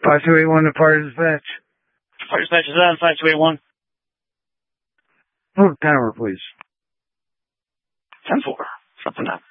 5281 to Party Dispatch. Party Dispatch is on 5281. Oh, power, please. 10-4. Something up.